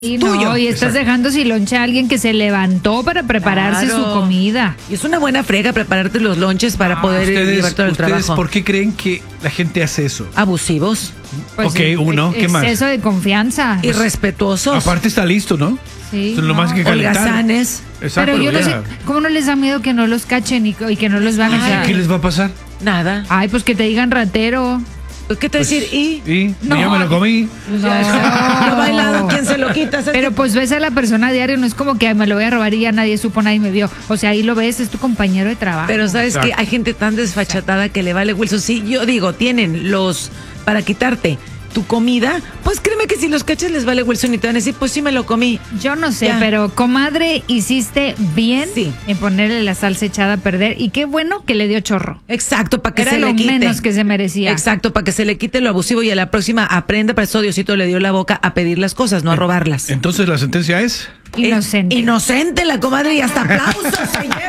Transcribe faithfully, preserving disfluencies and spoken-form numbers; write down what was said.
Y tuyo. no, y estás Exacto. dejando sin lonche a alguien que se levantó para prepararse Claro. su comida. Y es una buena frega prepararte los lonches para Ah, poder ustedes, llevar todo el ustedes, trabajo. ¿por qué creen que la gente hace eso? Abusivos, Pues Ok, es- uno, ¿qué más? Exceso de confianza. irrespetuosos, Aparte está listo, ¿no? Sí, Eso es lo no. más que calentar. holgazanes. Exacto. Pero yo no ya. sé, ¿cómo no les da miedo que no los cachen y, y que no los van a Ay, echar? ¿Qué les va a pasar? Nada. Ay, pues que te digan ratero. ¿Qué te decir? ¿Y? ¿Y? No. Yo me lo comí. Pues ya está. Lo bailado, ¿quién se lo quita? ¿Sabes Pero qué? pues ves a la persona a diario, no es como que "Ay, me lo voy a robar y ya nadie supo, nadie me vio". O sea, ahí lo ves, es tu compañero de trabajo. Pero sabes que Exacto. hay gente tan desfachatada que le vale Wilson. Sí, yo digo, tienen los para quitarte tu comida, pues créeme que si los cachas les vale Wilson y te van a decir, pues sí me lo comí. Yo no sé, Ya. pero comadre, hiciste bien Sí. en ponerle la salsa echada a perder y qué bueno que le dio chorro. Exacto, para que Era se lo le quite. menos que se merecía. Exacto, para que se le quite lo abusivo y a la próxima aprenda, para eso Diosito le dio la boca a pedir las cosas, no a robarlas. Entonces la sentencia es... Inocente. Eh, inocente la comadre y hasta aplausos se lleva.